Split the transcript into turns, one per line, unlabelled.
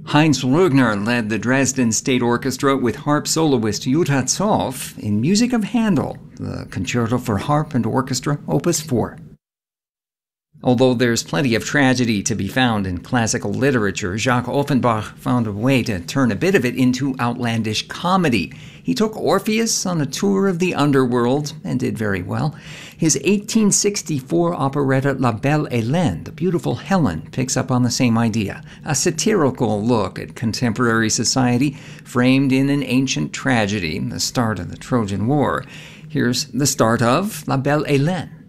Heinz Rügner led the Dresden State Orchestra with harp soloist Jutta Zoff in music of Handel, the Concerto for Harp and Orchestra, Opus 4. Although there's plenty of tragedy to be found in classical literature, Jacques Offenbach found a way to turn a bit of it into outlandish comedy. He took Orpheus on a tour of the underworld and did very well. His 1864 operetta La Belle Hélène, The Beautiful Helen, picks up on the same idea. A satirical look at contemporary society framed in an ancient tragedy, the start of the Trojan War. Here's the start of La Belle Hélène.